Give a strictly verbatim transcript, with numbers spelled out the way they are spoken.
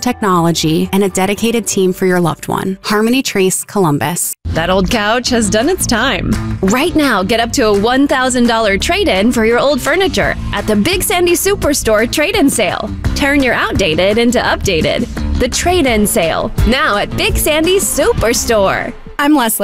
technology, and a dedicated team for your loved one. Harmony Trace Columbus. That old couch has done its time. Right now, get up to a one thousand dollars trade-in for your old furniture at the Big Sandy Superstore trade-in sale. Turn your outdated into updated. The trade-in sale, now at Big Sandy Superstore. I'm Leslie.